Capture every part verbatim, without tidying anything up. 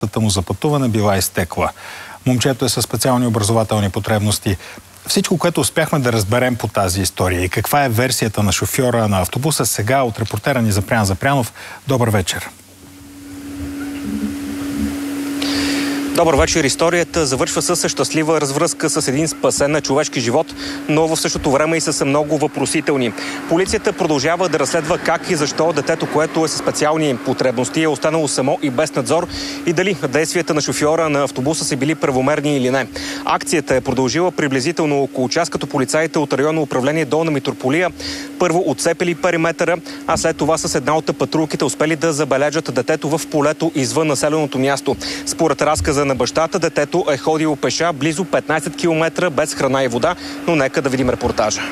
му за пътуване била изтекла. Момчето е със специални образователни потребности. Всичко, което успяхме да разберем по тази история и каква е версията на шофьора на автобуса, сега от репортера ни Запрян Запрянов. Добър вечер. Добър вечер. Историята завършва с щастлива развръзка с един спасен на човешки живот, но в същото време и с много въпросителни. Полицията продължава да разследва как и защо детето, което е със специални потребности, е останало само и без надзор и дали действията на шофьора на автобуса са били правомерни или не. Акцията е продължила приблизително около час, като полицаите от районно управление Долна Митрополия първо отцепили периметъра, а след това с една от патрулките успели да забележат детето в полето извън населеното място. Според разказа на бащата, детето е ходило пеша близо петнайсет километра без храна и вода, но нека да видим репортажа.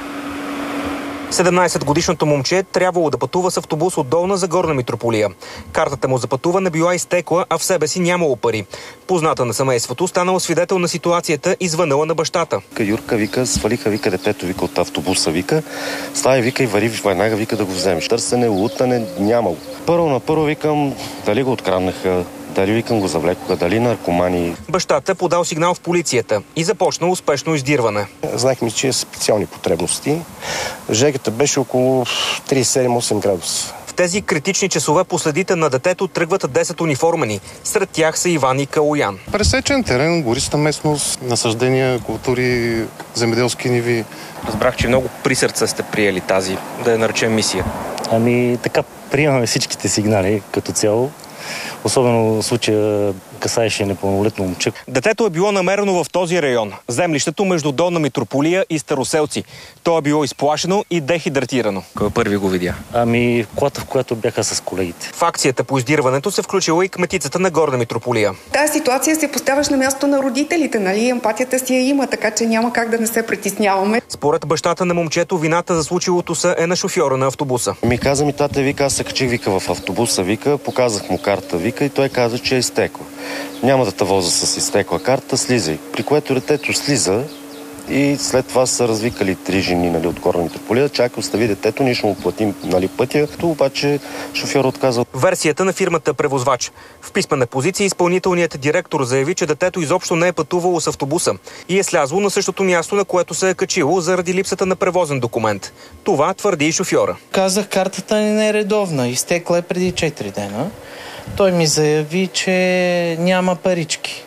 седемнайсетгодишното момче трябвало да пътува с автобус от Долна за Горна Митрополия. Картата му за пътуване била изтекла, а в себе си нямало пари. Позната на семейството станала свидетел на ситуацията и звънала на бащата. Юрка вика, свалиха, вика, детето, вика, от автобуса, вика, ставай, вика, и вари веднага, вика, да го вземеш. Търсене, лутане, нямало. Първо на първо викам, дали го откраднаха, дали викам го завлекоха, дали наркомани. Бащата подал сигнал в полицията и започна успешно издирване. Знаехме, че е специални потребности. Жегата беше около трийсет и седем осем градуса. В тези критични часове по следите на детето тръгват десет униформени. Сред тях са Иван и Калоян. Пресечен терен, гориста местност, насъждения, култури, земеделски ниви. Разбрах, че много при сърце сте приели тази, да я наречем, мисия. Ами така приемаме всичките сигнали като цяло. Особено в случая касаеше непълнолетно момче. Детето е било намерено в този район, землището между Долна Митрополия и Староселци. То е било изплашено и дехидратирано. Кой първи го видя? Ами в колата, в която бяха с колегите. В акцията по издирването се включила и кметицата на Горна Митрополия. Тази ситуация се поставяш на място на родителите, нали? Емпатията си я има, така че няма как да не се притесняваме. Според бащата на момчето, вината за случилото се е на шофьора на автобуса. Ми каза ми, тате, вика, аз се качих, вика, в автобуса, вика, показах му карта, вика, и той каза, че е изтекла. Няма да те воза с изтекла карта, слизай. При което детето слиза и след това са развикали три жени, нали, от Горна Митрополия. Чакай, остави детето, ние ще му платим, нали, пътя. То обаче шофьор отказал. Версията на фирмата превозвач. В писмена позиция изпълнителният директор заяви, че детето изобщо не е пътувало с автобуса и е слязло на същото място, на което се е качило заради липсата на превозен документ. Това твърди и шофьора. Казах, картата ни не е редовна. Изтекла е преди четири дена. Той ми заяви, че няма парички.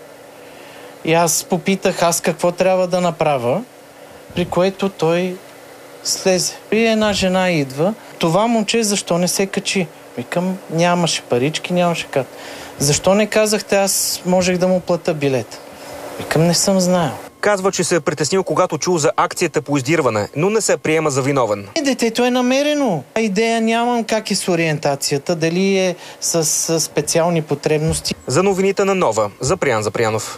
И аз попитах аз какво трябва да направя, при което той слезе. И една жена идва. Това момче защо не се качи? Викам, нямаше парички, нямаше карта. Защо не казахте, аз можех да му плата билета? Викам, не съм знаел. Казва, че се е притеснил, когато чул за акцията по издирване, но не се приема за виновен. Детето е намерено. Идея нямам как е с ориентацията, дали е с, с специални потребности. За новините на Нова, Запрян Запрянов.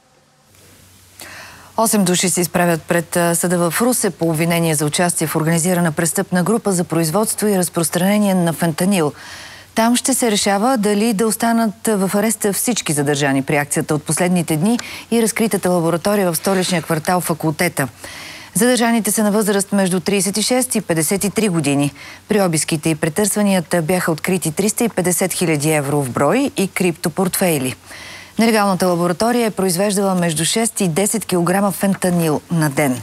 Осем души се изправят пред съда в Русе по обвинение за участие в организирана престъпна група за производство и разпространение на фентанил. Там ще се решава дали да останат в ареста всички задържани при акцията от последните дни и разкритата лаборатория в столичния квартал Факултета. Задържаните са на възраст между трийсет и шест и петдесет и три години. При обиските и претърсванията бяха открити триста и петдесет хиляди евро в брой и криптопортфейли. Нелегалната лаборатория е произвеждала между шест и десет килограма фентанил на ден.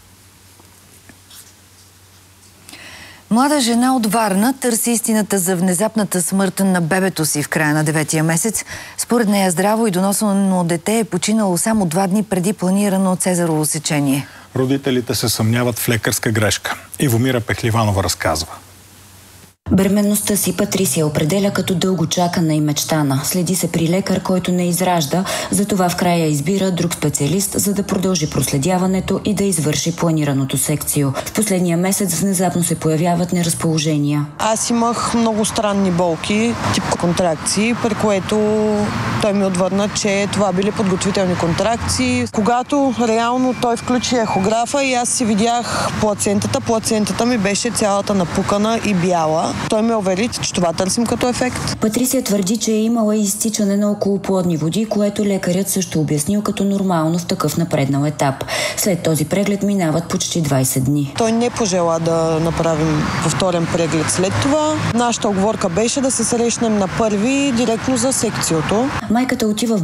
Млада жена от Варна търси истината за внезапната смърт на бебето си в края на деветия месец. Според нея здраво и доносено дете е починало само два дни преди планирано цезарово сечение. Родителите се съмняват в лекарска грешка. Ивомира Пехливанова разказва. Бременността си Патрисия определя като дълго чакана и мечтана. Следи се при лекар, който не изражда, затова в края избира друг специалист, за да продължи проследяването и да извърши планираното секцио. В последния месец внезапно се появяват неразположения. Аз имах много странни болки, тип контракции, при което той ми отвърна, че това били подготвителни контракции. Когато реално той включи ехографа и аз си видях плацентата, плацентата ми беше цялата напукана и бяла. Той ме увери, че това търсим като ефект. Патрисия твърди, че е имала изтичане на околоплодни води, което лекарят също обяснил като нормално в такъв напреднал етап. След този преглед минават почти двайсет дни. Той не пожела да направим повторен преглед след това. Нашата оговорка беше да се срещнем на първи директно за секциото. Майката отива в